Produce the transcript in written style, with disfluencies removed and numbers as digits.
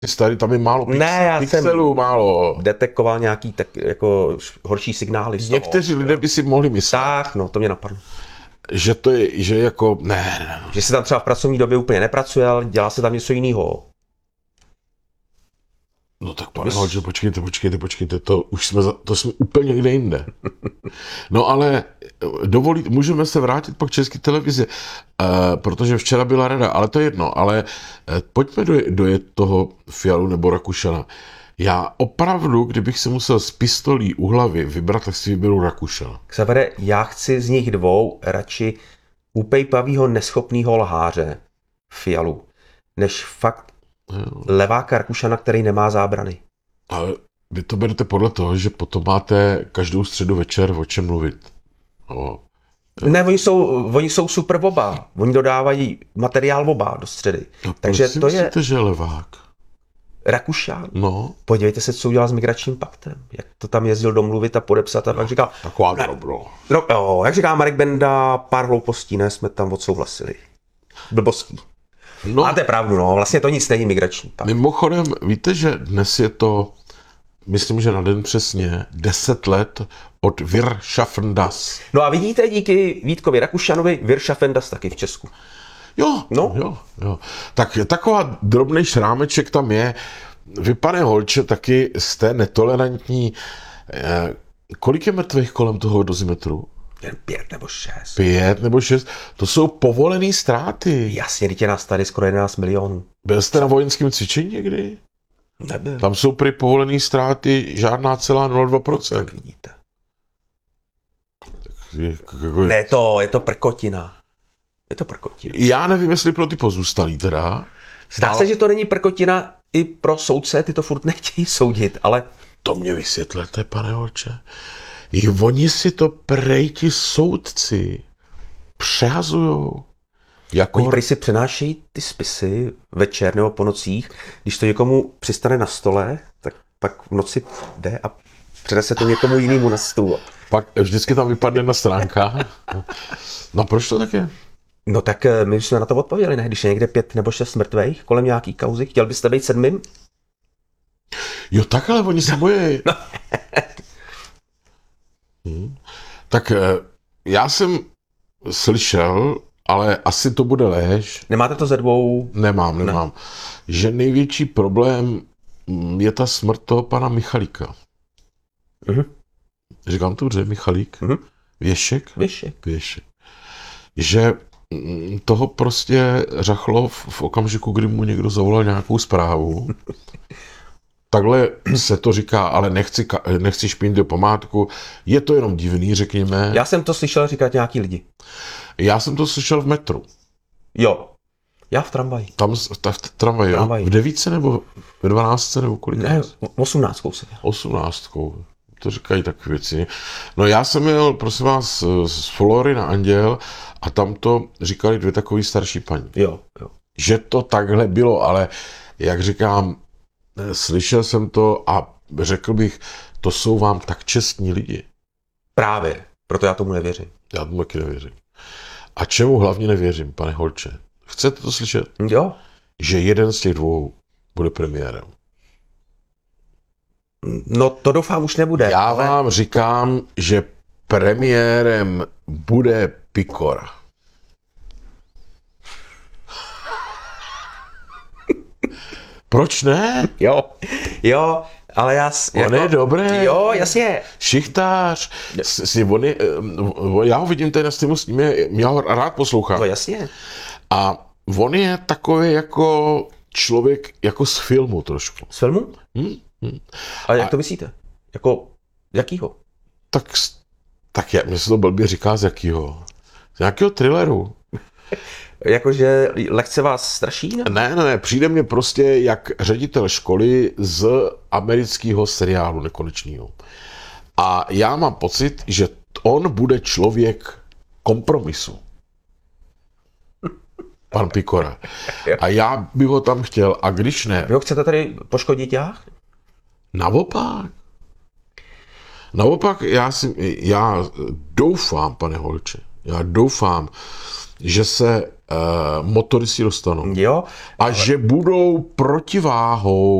Starý, tam je málo pixelů, málo. Detekoval nějaký tak jako horší signály. Někteří lidé by si mohli myslet. Tak, no, to mě napadlo. Že to je, že jako, ne. Že se tam třeba v pracovní době úplně nepracuje, ale dělá se tam něco jiného. No tak pane Holče, počkejte, to jsme úplně někde jinde. No ale můžeme se vrátit pak k České televizi, protože včera byla rada, ale to je jedno, ale pojďme dojet toho Fialu nebo Rakušana. Já opravdu, kdybych se musel z pistolí u hlavy vybrat, tak si vyberu Rakušana. Xavere, já chci z nich dvou radši upejpavýho neschopnýho lháře Fialu, než fakt leváka Rakušana, který nemá zábrany. Ale vy to berete podle toho, že potom máte každou středu večer o čem mluvit. Ne, oni jsou super oba. Oni dodávají materiál oba do středy. No, takže to myslíte, že je levák? Rakušan? No. Podívejte se, co udělal s migračním paktem. Jak to tam jezdil domluvit a podepsat a pak říkal... Taková drobno. No, jak říká Marek Benda, pár hloupostí, ne, jsme tam odsouhlasili. Blbostí. No, máte pravdu, no, vlastně to nic není migrační pakt. Mimochodem, víte, že dnes je to, myslím, že na den přesně, 10 let od Wir schaffen das. No a vidíte, díky Vítkovi Rakušanovi Wir schaffen das taky v Česku. Jo. Tak taková drobný šrámeček tam je. Vy, pane Holče, taky jste netolerantní. Kolik je mrtvých kolem toho dozimetru? 5 nebo 6. 5 nebo 6. To jsou povolené ztráty. Jasně, teď je nás tady skoro 11 milionů. Byl jste na vojenském cvičení někdy? Nebyl. Tam jsou prý povolené ztráty žádná celá 0,2%. Tak vidíte. Ne, je to prkotina. Je to prkotina. Já nevím, jestli pro ty pozůstalí teda. Zdá se, že to není prkotina i pro soudce, ty to furt nechtějí soudit, ale... To mě vysvětlete, pane Holče. I oni si to prej ti soudci přehazujou. Oni prý si přenášejí ty spisy večer nebo po nocích, když to někomu přistane na stole, tak pak v noci jde a přenese to někomu jinému na stůl. Pak vždycky tam vypadne na stránkách. No proč to tak je? No tak my jsme na to odpověděli, ne? Když je někde 5 nebo 6 mrtvých kolem nějaký kauzy, chtěl byste být 7? Jo, takhle, oni se bojí. No. Tak já jsem slyšel, ale asi to bude lež. Nemáte to ze dvou? Nemám. Ne. Že největší problém je ta smrt toho pana Michalíka. Říkám to dobře, Michalík? Věšek. Že toho prostě řachlo v okamžiku, kdy mu někdo zavolal nějakou zprávu. Takhle se to říká, ale nechci špinit do památku. Je to jenom divný, řekněme. Já jsem to slyšel říkat nějaký lidi. Já jsem to slyšel v metru. Jo. Já v tramvaji. Tam v tramvaji, jo? V 9 nebo v 12 nebo kolik? Ne, 18 jsem měl. 18. To říkají takové věci. No já jsem jel, prosím vás, z Flory na Anděl a tam to říkali 2 takový starší paní. Jo. Že to takhle bylo, ale jak říkám, slyšel jsem to a řekl bych, to jsou vám tak čestní lidi. Právě, proto já tomu nevěřím. Já tomu taky nevěřím. A čemu hlavně nevěřím, pane Holče? Chcete to slyšet? Jo. Že jeden z těch 2 bude premiérem. No to doufám už nebude. Já vám říkám, že premiérem bude Pikora. Proč ne? Jo, ale já... On je dobré. Jo, jasně. Šichtář. Já ho vidím tady na streamu s ním, já ho rád poslouchám. No jasně. A on je takový jako člověk, jako z filmu trošku. Z filmu? Ale jak to myslíte? Jako, jakýho? Tak mě se to blbě říká z jakýho. Z nějakého thrilleru. Jakože lehce vás straší? Ne, přijde mně prostě jak ředitel školy z amerického seriálu nekonečného. A já mám pocit, že on bude člověk kompromisu. Pan Pikora. A já bych ho tam chtěl, a když ne... Vy ho chcete tady poškodit já? Naopak, já doufám, pane Holče, že se motory si dostanou. Jo, A že budou protiváhou